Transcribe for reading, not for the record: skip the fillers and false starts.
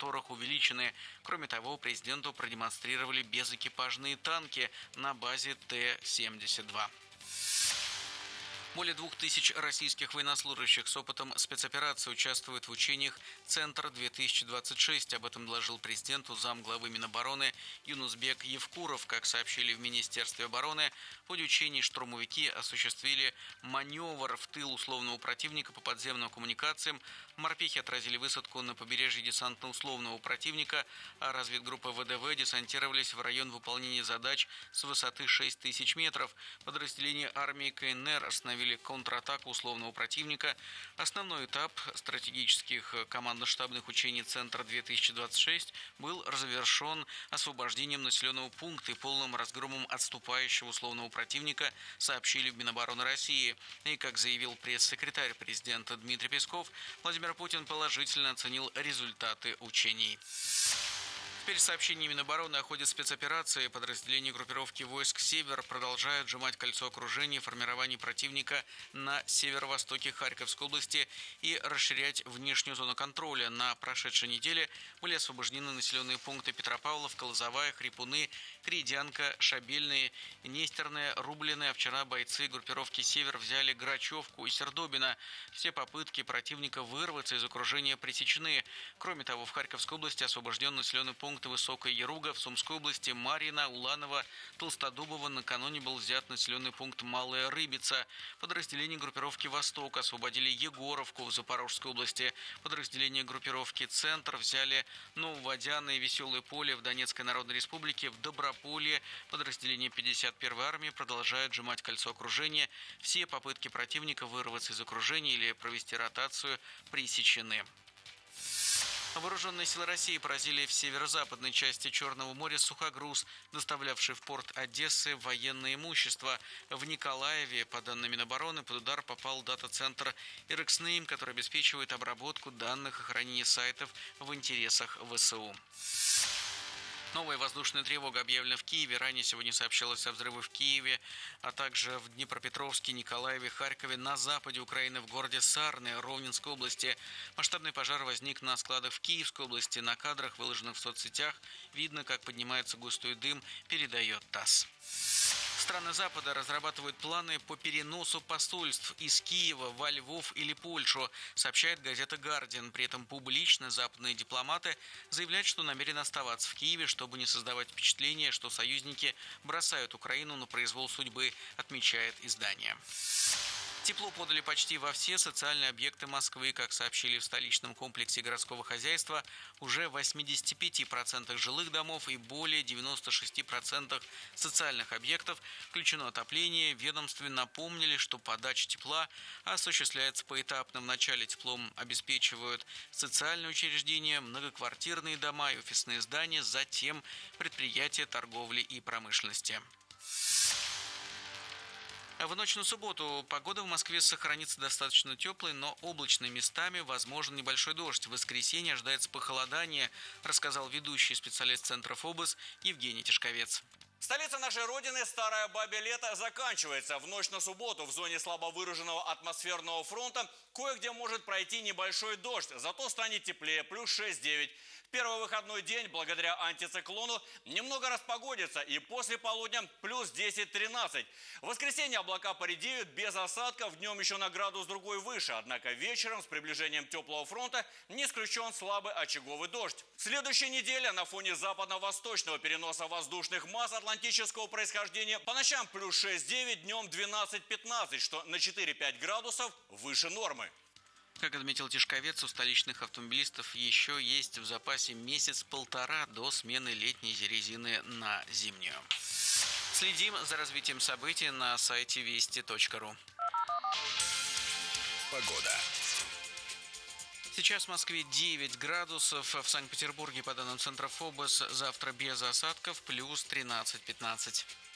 которых увеличены. Кроме того, президенту продемонстрировали безэкипажные танки на базе Т-72. Более 2000 российских военнослужащих с опытом спецоперации участвуют в учениях «Центр-2026». Об этом доложил президенту замглавы Минобороны Юнусбек Евкуров. Как сообщили в Министерстве обороны, в ходе учений штурмовики осуществили маневр в тыл условного противника по подземным коммуникациям. Морпехи отразили высадку на побережье десантно-условного противника, а разведгруппа ВДВ десантировались в район выполнения задач с высоты 6000 метров. Подразделения армии КНР остановили контратаку условного противника. Основной этап стратегических командно-штабных учений «Центр-2026» был завершен освобождением населенного пункта и полным разгромом отступающего условного противника, сообщили в Минобороны России. И, как заявил пресс-секретарь президента Дмитрий Песков, Владимир Путин положительно оценил результаты учений. Теперь сообщение Минобороны о ходе спецоперации. Подразделения группировки войск «Север» продолжают сжимать кольцо окружения и формирования противника на северо-востоке Харьковской области и расширять внешнюю зону контроля. На прошедшей неделе были освобождены населенные пункты Петропавловка, Лозовая, Хрипуны, Кридянка, Шабельные, Нестерное, Рубленое. А вчера бойцы группировки «Север» взяли Грачевку и Сердобино. Все попытки противника вырваться из окружения пресечены. Кроме того, в Харьковской области освобожден населенный пункт Высокая Яруга, в Сумской области Марьино, Уланово, Толстодубово. Накануне был взят населенный пункт Малая Рыбица. Подразделения группировки «Восток» освободили Егоровку в Запорожской области. Подразделения группировки «Центр» взяли Нововодяное и Веселое поле в Донецкой Народной Республике. В Доброполье подразделения 51-й армии продолжают сжимать кольцо окружения. Все попытки противника вырваться из окружения или провести ротацию пресечены. Вооруженные силы России поразили в северо-западной части Черного моря сухогруз, доставлявший в порт Одессы военное имущество. В Николаеве, по данным Минобороны, под удар попал дата-центр «Ирекснейм», который обеспечивает обработку данных и хранение сайтов в интересах ВСУ. Новая воздушная тревога объявлена в Киеве. Ранее сегодня сообщалось о взрывах в Киеве, а также в Днепропетровске, Николаеве, Харькове, на западе Украины, в городе Сарны, Ровненской области. Масштабный пожар возник на складах в Киевской области. На кадрах, выложенных в соцсетях, видно, как поднимается густой дым, передает ТАСС. Страны Запада разрабатывают планы по переносу посольств из Киева во Львов или Польшу, сообщает газета «Гардиан». При этом публично западные дипломаты заявляют, что намерены оставаться в Киеве, чтобы не создавать впечатление, что союзники бросают Украину на произвол судьбы, отмечает издание. Тепло подали почти во все социальные объекты Москвы. Как сообщили в столичном комплексе городского хозяйства, уже в 85% жилых домов и более 96% социальных объектов включено отопление. В ведомстве напомнили, что подача тепла осуществляется поэтапно. Вначале теплом обеспечивают социальные учреждения, многоквартирные дома и офисные здания, затем предприятия торговли и промышленности. В ночь на субботу погода в Москве сохранится достаточно теплой, но облачной, местами возможен небольшой дождь. В воскресенье ожидается похолодание, рассказал ведущий специалист Центра ФОБОС Евгений Тишковец. Столица нашей Родины, старое бабье лето, заканчивается. В ночь на субботу в зоне слабо выраженного атмосферного фронта кое-где может пройти небольшой дождь, зато станет теплее, плюс 6-9. Первый выходной день, благодаря антициклону, немного распогодится, и после полудня плюс 10-13. В воскресенье облака поредеют без осадков, днем еще на градус другой выше. Однако вечером с приближением теплого фронта не исключен слабый очаговый дождь. Следующая неделя на фоне западно-восточного переноса воздушных масс атлантического происхождения по ночам плюс 6-9, днем 12-15, что на 4-5 градусов выше нормы. Как отметил Тишковец, у столичных автомобилистов еще есть в запасе месяц-полтора до смены летней резины на зимнюю. Следим за развитием событий на сайте вести.ру. Погода. Сейчас в Москве 9 градусов, в Санкт-Петербурге, по данным Центра ФОБОС, завтра без осадков, плюс 13-15.